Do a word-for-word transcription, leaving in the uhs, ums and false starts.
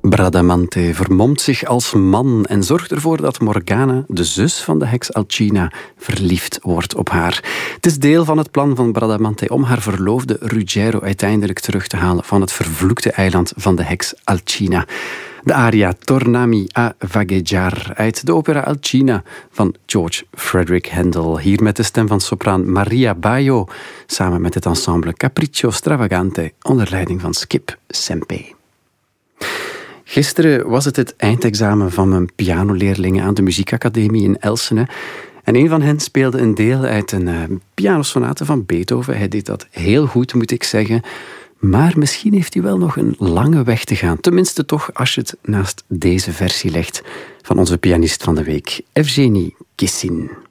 Bradamante vermomt zich als man en zorgt ervoor dat Morgana, de zus van de heks Alcina, verliefd wordt op haar. Het is deel van het plan van Bradamante om haar verloofde Ruggiero uiteindelijk terug te halen van het vervloekte eiland van de heks Alcina. De aria Tornami a vagheggiar uit de opera Alcina van George Frederick Handel. Hier met de stem van sopraan Maria Baio, samen met het ensemble Capriccio Stravagante onder leiding van Skip Sempe. Gisteren was het het eindexamen van mijn pianoleerlingen aan de muziekacademie in Elsene. En een van hen speelde een deel uit een uh, pianosonate van Beethoven. Hij deed dat heel goed, moet ik zeggen. Maar misschien heeft hij wel nog een lange weg te gaan. Tenminste toch als je het naast deze versie legt van onze pianist van de week, Evgeny Kissin.